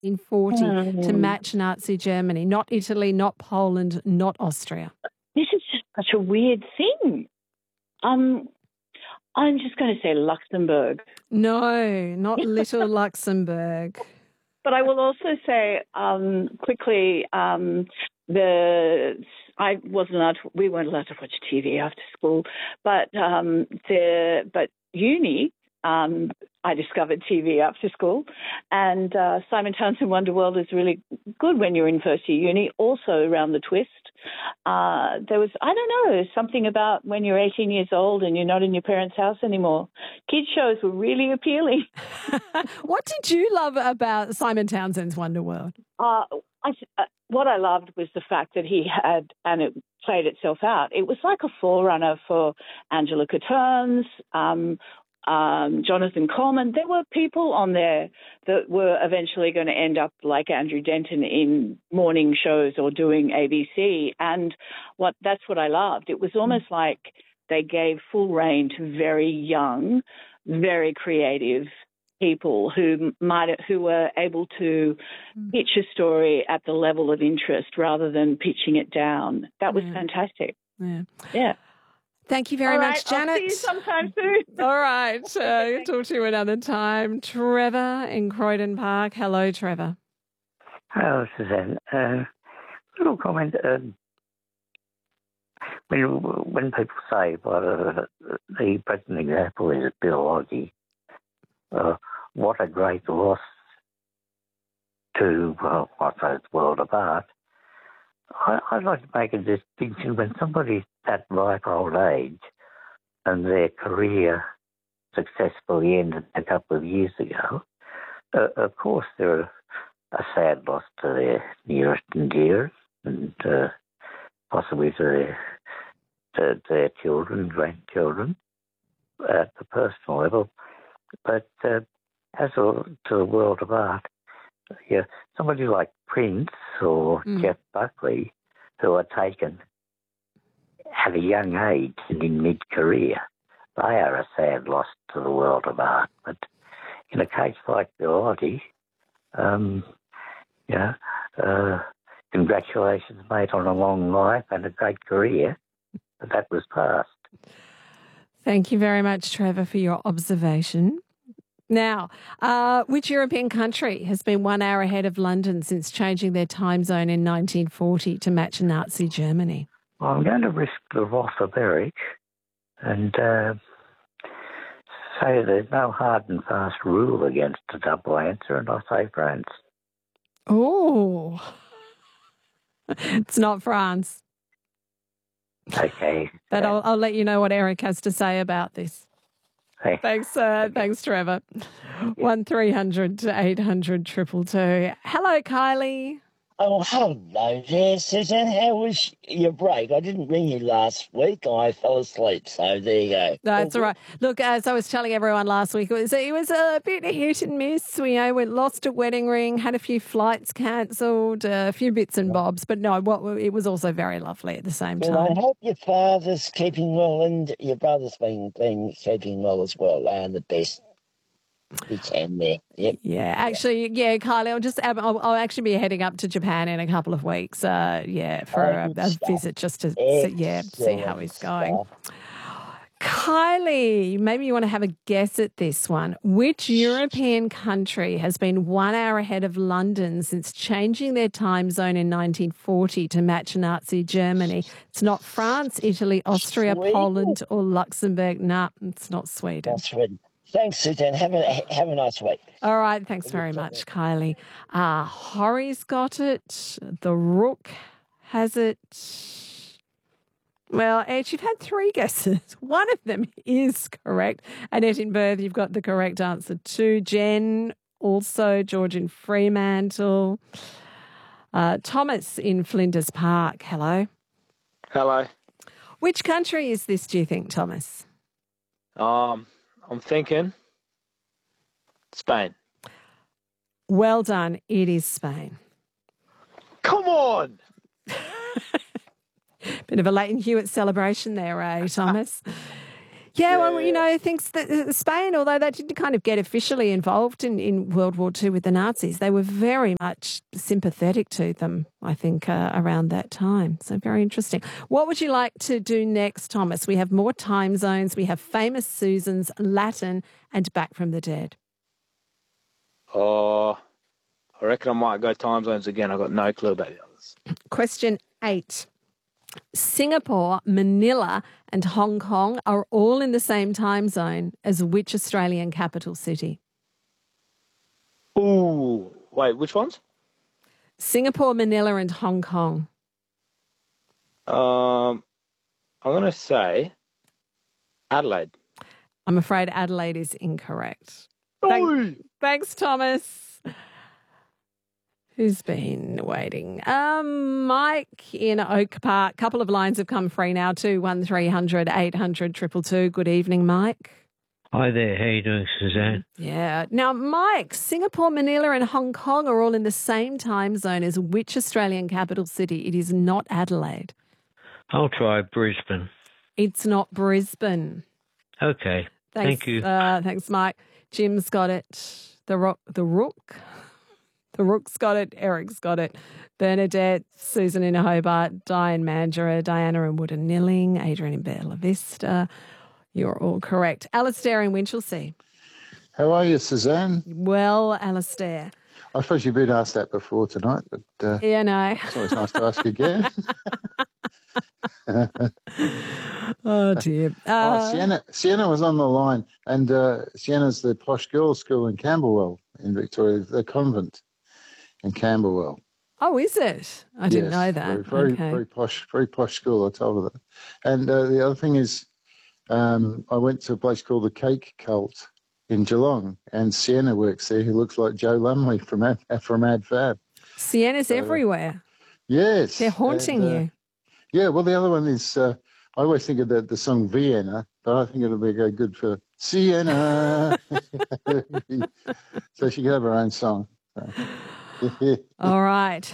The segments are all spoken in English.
1940 to match Nazi Germany. Not Italy, not Poland, not Austria. This is just such a weird thing. I'm just going to say Luxembourg. No, not little Luxembourg. But I will also say quickly, we weren't allowed to watch TV after school, but uni, I discovered TV after school, and Simon Townsend Wonderworld is really good when you're in first year uni. Also around the twist, there was, I don't know, something about when you're 18 years old and you're not in your parents' house anymore. Kids shows were really appealing. What did you love about Simon Townsend's Wonderworld? What I loved was the fact that he had, and it played itself out, it was like a forerunner for Angela Catterns, Jonathan Coleman. There were people on there that were eventually going to end up like Andrew Denton in morning shows or doing ABC. And that's what I loved. It was almost like they gave full rein to very young, very creative people who were able to pitch a story at the level of interest rather than pitching it down. That was fantastic. Yeah. Thank you very much, Janet. I'll see you sometime soon. All right. Talk to you another time. Trevor in Croydon Park. Hello, Trevor. Hello, Suzanne. Little comment. When people say, the present example is Bill Oddie, what a great loss to, I suppose, the world of art. I'd like to make a distinction when somebody's at ripe old age and their career successfully ended a couple of years ago. Of course, they're a sad loss to their nearest and dearest, and possibly to their children, grandchildren, at the personal level. But as to the world of art, somebody like Prince or Jeff Buckley, who are taken at a young age and in mid-career, they are a sad loss to the world of art. But in a case like Bill Oddie, congratulations, mate, on a long life and a great career. But that was past. Thank you very much, Trevor, for your observation. Now, which European country has been 1 hour ahead of London since changing their time zone in 1940 to match Nazi Germany? Well, I'm going to risk the wrath of Eric and say there's no hard and fast rule against a double answer, and I say France. Oh, it's not France. Okay. But I'll let you know what Eric has to say about this. Hey. Thanks, Trevor. 1300 800 222. Hello, Kylie. Oh, hello there, Susan. How was your break? I didn't ring you last week. I fell asleep, so there you go. That's all right. Look, as I was telling everyone last week, it was a bit hit and miss. We lost a wedding ring, had a few flights cancelled, a few bits and bobs, but no, it was also very lovely at the same time. Well, I hope your father's keeping well and your brother's been keeping well as well, and the best you can there. Yep. Yeah, actually, Kylie, I'll actually be heading up to Japan in a couple of weeks. For a visit just to see how he's going. Kylie, maybe you want to have a guess at this one. Which European country has been 1 hour ahead of London since changing their time zone in 1940 to match Nazi Germany? It's not France, Italy, Austria, Sweden? Poland, or Luxembourg. No, it's not Sweden. Not Sweden. Thanks, Suzanne. Have a nice week. All right. Thanks very much, Kylie. Hori's got it. The Rook has it. Well, Ed, you've had 3 guesses. One of them is correct. Annette in Perth, you've got the correct answer too. Jen, also. George in Fremantle. Thomas in Flinders Park. Hello. Hello. Which country is this, do you think, Thomas? I'm thinking Spain. Well done. It is Spain. Come on. Bit of a Leighton Hewitt celebration there, Thomas? Yeah, well, thinks that Spain, although they didn't kind of get officially involved in World War II with the Nazis, they were very much sympathetic to them, I think, around that time. So very interesting. What would you like to do next, Thomas? We have more time zones. We have Famous Susans, Latin, and Back from the Dead. Oh, I reckon I might go time zones again. I've got no clue about the others. Question 8. Singapore, Manila, and Hong Kong are all in the same time zone as which Australian capital city? Ooh, wait, which ones? Singapore, Manila, and Hong Kong. I'm going to say Adelaide. I'm afraid Adelaide is incorrect. Oi! Thanks, Thomas. Who's been waiting? Mike in Oak Park. Couple of lines have come free now too. 1300 800 222. Good evening, Mike. Hi there. How you doing, Suzanne? Yeah. Now, Mike, Singapore, Manila and Hong Kong are all in the same time zone as which Australian capital city? It is not Adelaide. I'll try Brisbane. It's not Brisbane. Okay. Thank you. Thanks, Mike. Jim's got it. The Rook. The Rook's got it. Eric's got it. Bernadette, Susan in Hobart, Diane Mandurah, Diana in Wood and Nilling, Adrian in Bella Vista. You're all correct. Alistair in Winchelsea. How are you, Suzanne? Well, Alistair. I suppose you've been asked that before tonight, but Yeah, no. it's always nice to ask again. Oh, dear. Sienna was on the line, and Sienna's the posh girls' school in Camberwell in Victoria, the convent in Camberwell. Oh, is it? I didn't know that. Very, Okay. very posh school. I told her that. And the other thing is, I went to a place called the Cake Cult in Geelong, and Sienna works there, who looks like Joe Lumley from Ad Fab. Sienna's everywhere. Yes, They're haunting you. Yeah, well, the other one is, I always think of the song Vienna, but I think it'll be good for Sienna. So she can have her own song. So. All right.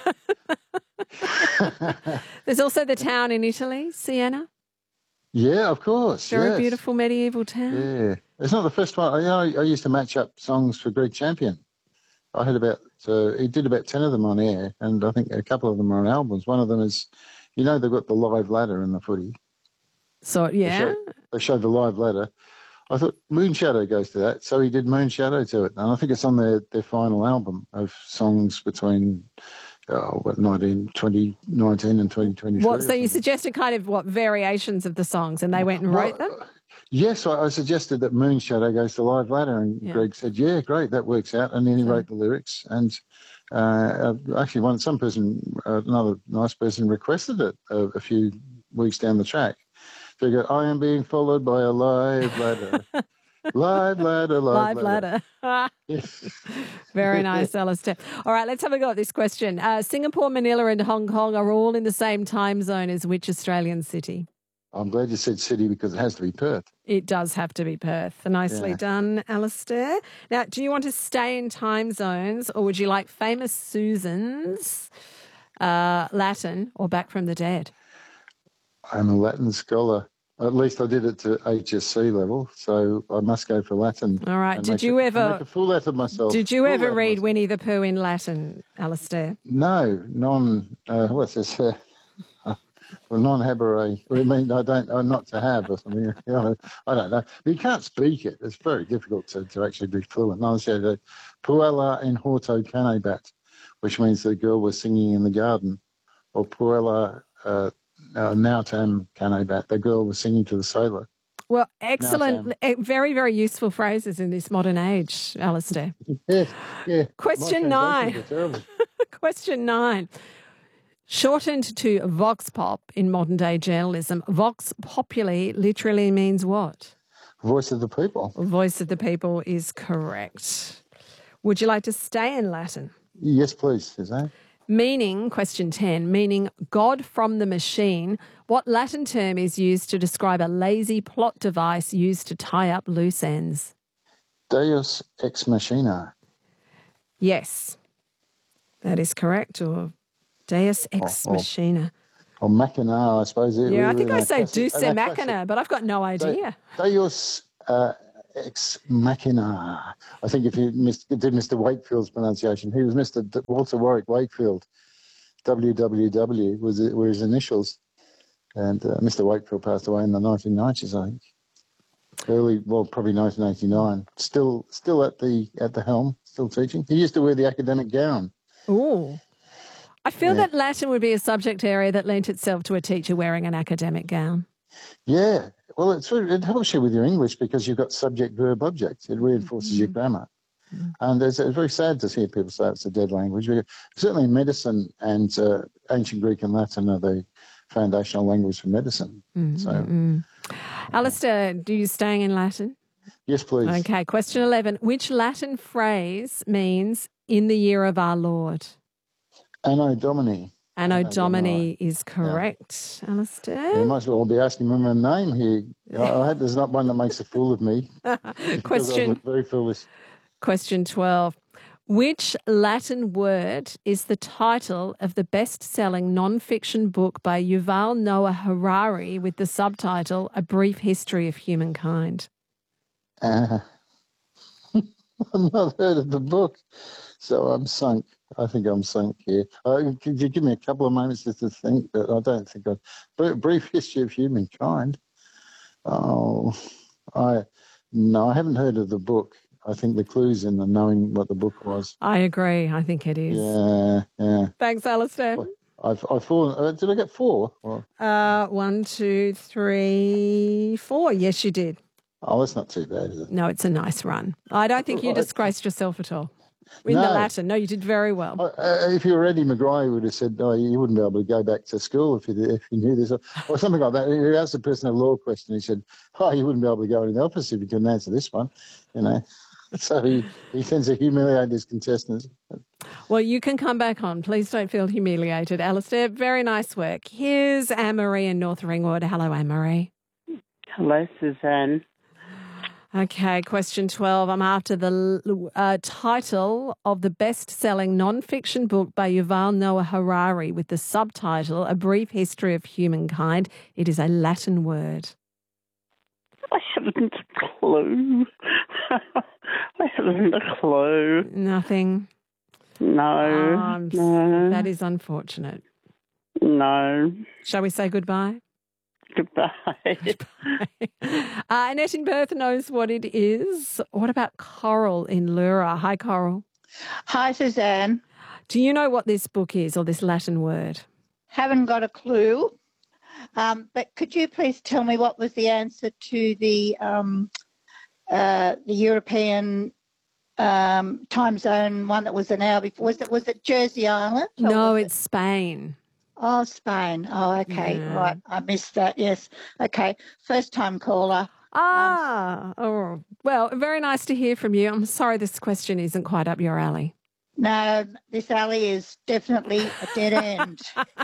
There's also the town in Italy, Siena. Yeah, of course. Very beautiful medieval town. Yeah. It's not the first one. I used to match up songs for Greg Champion. I had he did about 10 of them on air, and I think a couple of them are on albums. One of them is, they've got the live ladder in the footy. So, yeah. They showed the live ladder. I thought Moon Shadow goes to that, so he did Moon Shadow to it. And I think it's on their final album of songs between 2019 and 2023. So you suggested kind of variations of the songs, and they went and wrote them? Yes, I suggested that Moon Shadow goes to live ladder, and Greg said, yeah, great, that works out. And then he wrote the lyrics. And actually, another nice person requested it a few weeks down the track. So you go, I am being followed by a live ladder. Live ladder, live ladder. Yes. Very nice, Alistair. All right, let's have a go at this question. Singapore, Manila and Hong Kong are all in the same time zone as which Australian city? I'm glad you said city because it has to be Perth. It does have to be Perth. Nicely done, Alistair. Now, do you want to stay in time zones, or would you like Famous Susans, Latin, or Back from the Dead? I'm a Latin scholar. At least I did it to HSC level, so I must go for Latin. All right. Make a fool out of myself. Did you ever read Winnie the Pooh in Latin, Alistair? No, what's this? Non-habere. I mean, not to have or something. I don't know. You can't speak it. It's very difficult to actually be fluent. I said, Puella in horto canebat, which means the girl was singing in the garden, or Puella nautam canebat, the girl was singing to the sailor. Well, excellent. Very, very useful phrases in this modern age, Alistair. Yeah. Question 9. Question 9. Shortened to Vox Pop in modern day journalism, Vox Populi literally means what? Voice of the people. Voice of the people is correct. Would you like to stay in Latin? Yes, please, Suzanne. Question 10, meaning God from the machine. What Latin term is used to describe a lazy plot device used to tie up loose ends? Deus ex machina. Yes, that is correct, or Deus ex machina. or Mackinac, I suppose. Yeah, I think I say Deuce Mackinac, but I've got no idea. Deus ex Machina. I think if you did Mr. Wakefield's pronunciation, he was Mr. Walter Warwick Wakefield. WWW were his initials. And Mr. Wakefield passed away in the 1990s, I think. Probably 1989. Still at the helm, still teaching. He used to wear the academic gown. Ooh. I feel that Latin would be a subject area that lent itself to a teacher wearing an academic gown. Yeah. Well, it helps you with your English because you've got subject, verb, object. It reinforces your grammar. And it's very sad to hear people say it's a dead language. Certainly medicine and ancient Greek and Latin are the foundational language for medicine. Alistair, do you staying in Latin? Yes, please. Okay, question 11. Which Latin phrase means in the year of our Lord? Anno Domini. Anno Domini is correct, Alistair. You might as well be asking me my name here. I hope there's not one that makes a fool of me. Question. I look very foolish. Question 12. Which Latin word is the title of the best-selling non-fiction book by Yuval Noah Harari with the subtitle A Brief History of Humankind? I've not heard of the book, so I'm sunk. I think I'm sunk here. Could you give me a couple of moments just to think? But I don't think A Brief History of Humankind. I haven't heard of the book. I think the clue's in the knowing what the book was. I agree. I think it is. Yeah. Thanks, Alistair. I've fallen. Did I get 4? Or? 1, 2, 3, 4. Yes, you did. Oh, that's not too bad, is it? No, it's a nice run. I don't think you disgraced yourself at all. In the Latin. No, you did very well. If you were Eddie McGrath, you would have said, you wouldn't be able to go back to school if you knew this. Or something like that. He asked a personal law question. He said, you wouldn't be able to go in the office if you couldn't answer this one. So he tends to humiliate his contestants. Well, you can come back on. Please don't feel humiliated, Alistair. Very nice work. Here's Anne-Marie in North Ringwood. Hello, Anne-Marie. Hello, Suzanne. Okay, question 12. I'm after the title of the best-selling non-fiction book by Yuval Noah Harari with the subtitle A Brief History of Humankind. It is a Latin word. I haven't a clue. I haven't a clue. Nothing? No. No. That is unfortunate. No. Shall we say goodbye? Goodbye. Annette in Perth knows what it is. What about Coral in Lura? Hi, Coral. Hi, Suzanne. Do you know what this book is or this Latin word? Haven't got a clue. But could you please tell me what was the answer to the European time zone one that was an hour before? Was it Jersey Island? No, it's Spain. Oh, Spain. Oh, okay. Yeah. Right. I missed that. Yes. Okay. First time caller. Well, very nice to hear from you. I'm sorry this question isn't quite up your alley. No, this alley is definitely a dead end.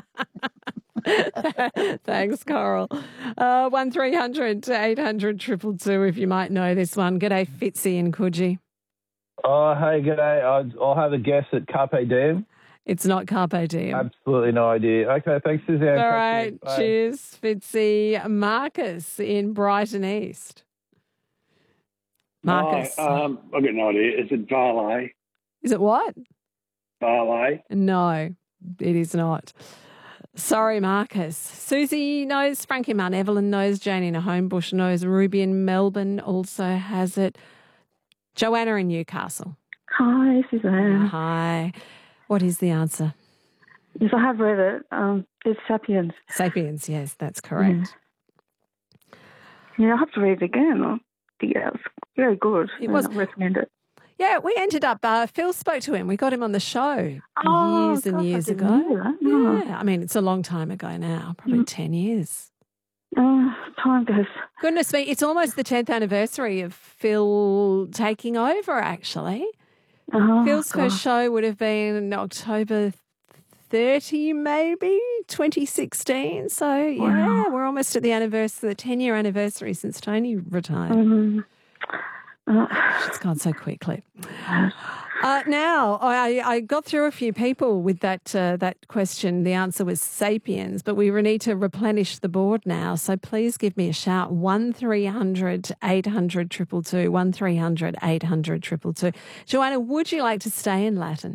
Thanks, Coral. 1300 800 222 if you might know this one. G'day, Fitzy in Coogee. Oh, hey, g'day. I'll have a guess at Carpe Diem. It's not Carpe Diem. Absolutely no idea. Okay, thanks, Suzanne. All right, cheers, Fitzy. Marcus in Brighton East. Marcus. I've got no idea. Is it Valet? Is it what? Valet? No, it is not. Sorry, Marcus. Susie knows, Frankie Mount Evelyn knows, Janie in Homebush knows, Ruby in Melbourne also has it. Joanna in Newcastle. Hi, Suzanne. Hi. What is the answer? Yes, I have read it. It's Sapiens. Sapiens, yes, that's correct. Yeah, I have to read it again. I think it was very good. It was. I recommend it. Yeah, we ended up, Phil spoke to him. We got him on the show years and years ago. Yeah, I mean, it's a long time ago now, probably 10 years. Time goes. Goodness me, it's almost the 10th anniversary of Phil taking over, actually. Phil's first show would have been October 30, maybe, 2016. So, yeah, we're almost at the 10-year anniversary since Tony retired. It's gone so quickly. Now, I got through a few people with that question. The answer was sapiens, but we need to replenish the board now. So please give me a shout. 1300 800 222, 1300 800 222. Joanna, would you like to stay in Latin?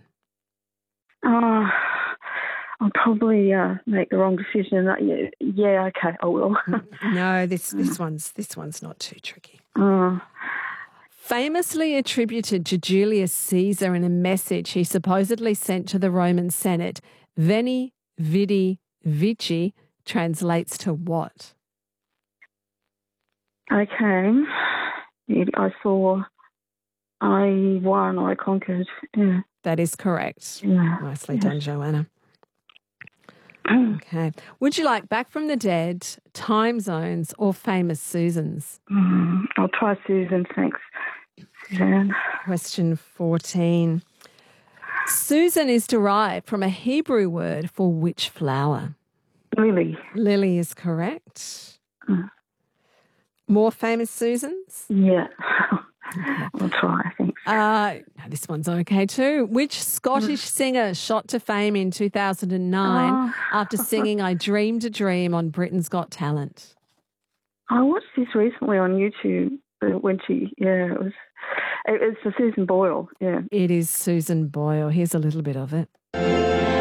I'll probably make the wrong decision. Yeah, okay, I will. No, this one's not too tricky. Famously attributed to Julius Caesar in a message he supposedly sent to the Roman Senate, Veni, Vidi, Vici translates to what? Okay. I saw, I won, I conquered. Yeah. That is correct. Yeah. Nicely done, Joanna. Okay. Would you like Back from the Dead, Time Zones, or Famous Susans? I'll try Susan, thanks, Suzanne. Question 14. Susan is derived from a Hebrew word for which flower? Lily. Lily is correct. More Famous Susans? Yeah. I'll try, thanks. This one's okay too. Which Scottish singer shot to fame in 2009 after singing I Dreamed a Dream on Britain's Got Talent? I watched this recently on YouTube when it was for Susan Boyle, yeah. It is Susan Boyle. Here's a little bit of it.